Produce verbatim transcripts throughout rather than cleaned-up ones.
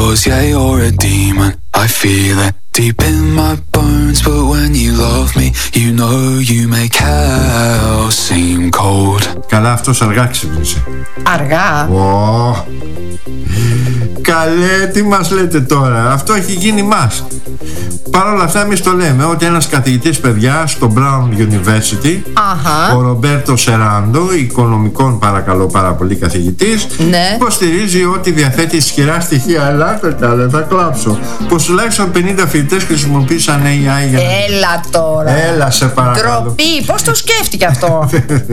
yours, yeah, you're a demon. I feel it deep in my bones, but when you love me, you know you make hell seem cold. Καλά, αυτός αργά ξύπνησε. Αργά. Oh. Καλέ, τι μας λέτε τώρα? Αυτό έχει γίνει μας. Παρ' όλα αυτά εμείς το λέμε ότι ένας καθηγητής, παιδιά, στο Brown University, Αχα. ο Ρομπέρτο Σεράντο, οικονομικών παρακαλώ πάρα πολύ καθηγητής, ναι. υποστηρίζει ότι διαθέτει ισχυρά στοιχεία. Ελάτε καλέ, θα κλάψω. Πως τουλάχιστον πενήντα φοιτητές χρησιμοποίησαν έι άι για να... Έλα τώρα. Έλα σε παρακαλώ. Ντροπή, πώς το σκέφτηκε αυτό?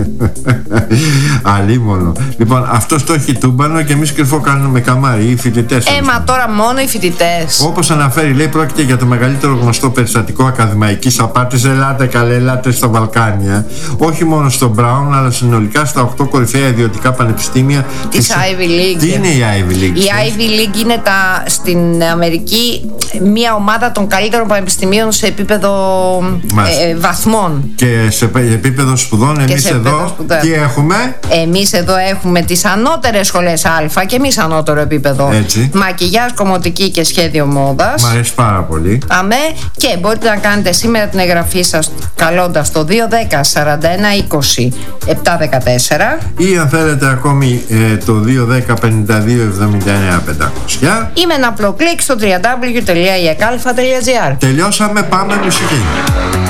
Αλίμονο. Λοιπόν, αυτός το έχει τούμπανο και εμείς κρυφό κάνουμε καμάρι, οι φοιτητές. Ε, μα τώρα μόνο οι φοιτητές. Όπως αναφέρει, λέει, πρόκειται για το μεγαλύτερο γνωστό περιστατικό ακαδημαϊκής απάτης. Ελάτε καλέ, ελάτε στα Βαλκάνια. Όχι μόνο στο Brown, αλλά συνολικά στα οκτώ κορυφαία ιδιωτικά πανεπιστήμια της Ivy League. Τι είναι η Ivy League? Η Ivy League είναι τα, στην Αμερική μια ομάδα των καλύτερων πανεπιστημίων σε επίπεδο ε, βαθμών. Και σε επίπεδο σπουδών. Εμείς εδώ σπουδών. Τι έχουμε? Εμείς εδώ έχουμε τις ανώτερες σχολές Α και εμείς ανώτερο επίπεδο. Έτσι. Μακιγιάζ, κομμωτική και σχέδιο μόδας. Μ' αρέσει πάρα πολύ. Αμέ. Και μπορείτε να κάνετε σήμερα την εγγραφή σας καλώντας το δύο δέκα σαράντα ένα είκοσι επτά δεκατέσσερα ή αν θέλετε ακόμη ε, το δύο δέκα πενήντα δύο εβδομήντα εννέα πεντακόσια ή με ένα απλό κλικ στο double-u double-u double-u τελεία i a k a l f a τελεία g r. Τελειώσαμε, πάμε μουσική.